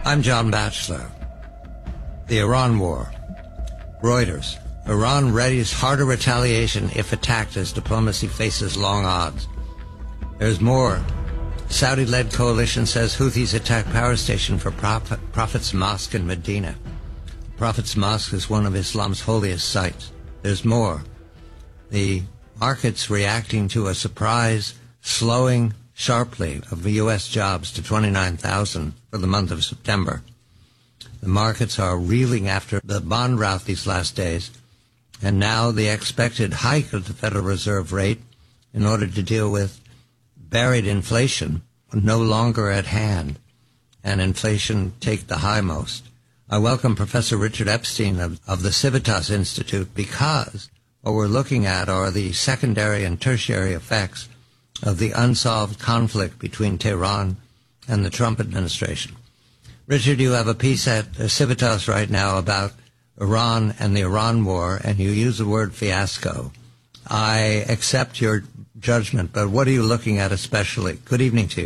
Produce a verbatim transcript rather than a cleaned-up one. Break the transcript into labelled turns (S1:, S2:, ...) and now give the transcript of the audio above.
S1: I'm John Batchelor. The Iran War. Reuters. Iran readies harder retaliation if attacked as diplomacy faces long odds. There's more. Saudi-led coalition says Houthis attack power station for Prophet, Prophet's Mosque in Medina. Prophet's Mosque is one of Islam's holiest sites. There's more. The market's reacting to a surprise slowing sharply of U S jobs to twenty-nine thousand for the month of September. The markets are reeling after the bond rout these last days, and now the expected hike of the Federal Reserve rate in order to deal with buried inflation no longer at hand, and inflation take the highmost. I welcome Professor Richard Epstein of, of the Civitas Institute, because what we're looking at are the secondary and tertiary effects of the unsolved conflict between Tehran and the Trump administration. Richard, you have a piece at Civitas right now about Iran and the Iran war, and you use the word fiasco. I accept your judgment, but what are you looking at especially? Good evening to you.